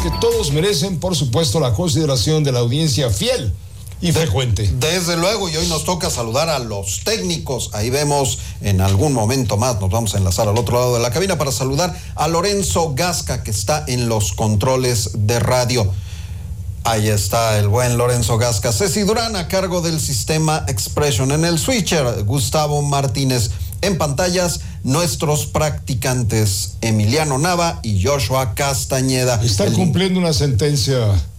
que todos merecen, por supuesto, la consideración de la audiencia fiel y frecuente. Desde luego, y hoy nos toca saludar a los técnicos. Ahí vemos en algún momento más, nos vamos a enlazar al otro lado de la cabina para saludar a Lorenzo Gasca, que está en los controles de radio. Ahí está el buen Lorenzo Gasca. Ceci Durán a cargo del sistema Expression. En el switcher, Gustavo Martínez. En pantallas, nuestros practicantes Emiliano Nava y Joshua Castañeda. Están cumpliendo una sentencia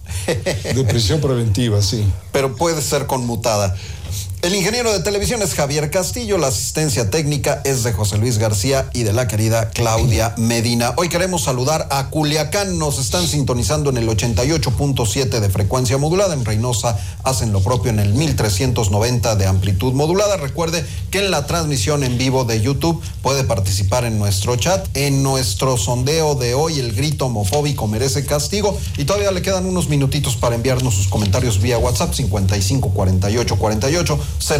de prisión preventiva, sí. Pero puede ser conmutada. El ingeniero de televisión es Javier Castillo, la asistencia técnica es de José Luis García y de la querida Claudia Medina. Hoy queremos saludar a Culiacán, nos están sintonizando en el 88.7 de frecuencia modulada, en Reynosa hacen lo propio en el 1390 de amplitud modulada. Recuerde que en la transmisión en vivo de YouTube puede participar en nuestro chat, en nuestro sondeo de hoy, el grito homofóbico merece castigo, y todavía le quedan unos minutitos para enviarnos sus comentarios vía WhatsApp 55 48 48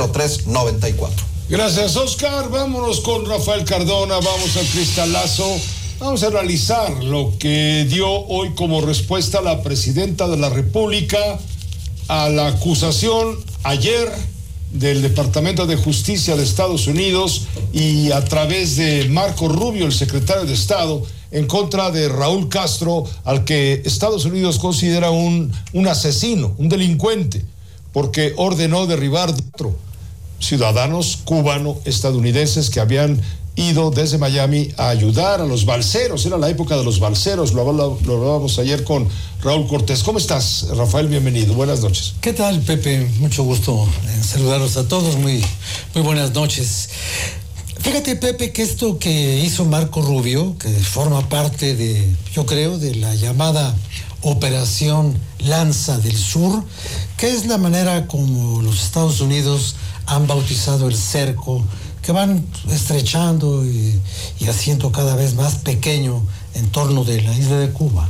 0394. Gracias, Oscar. Vámonos con Rafael Cardona, vamos al cristalazo. Vamos a analizar lo que dio hoy como respuesta la presidenta de la República a la acusación ayer del Departamento de Justicia de Estados Unidos y a través de Marco Rubio, el secretario de Estado, en contra de Raúl Castro, al que Estados Unidos considera un asesino, un delincuente, porque ordenó derribar otro ciudadanos cubano-estadounidenses que habían ido desde Miami a ayudar a los balseros. Era la época de los balseros, lo hablábamos ayer con Raúl Cortés. ¿Cómo estás, Rafael? Bienvenido, buenas noches. ¿Qué tal, Pepe? Mucho gusto en saludarlos a todos, muy buenas noches. Fíjate, Pepe, que esto que hizo Marco Rubio, que forma parte de, yo creo, de la llamada Operación Lanza del Sur, que es la manera como los Estados Unidos han bautizado el cerco, que van estrechando y haciendo cada vez más pequeño en torno de la isla de Cuba.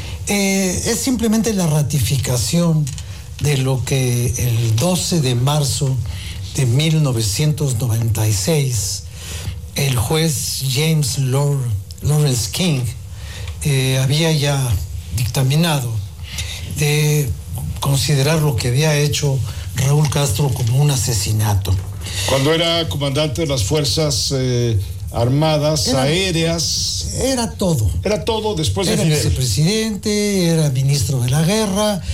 Es simplemente la ratificación de lo que el 12 de marzo de 1996 el juez James Lawrence King había ya dictaminado de considerar lo que había hecho Raúl Castro como un asesinato. Cuando era comandante de las Fuerzas Armadas Aéreas. Era todo. Era todo después de Fidel. Era vicepresidente, era ministro de la guerra,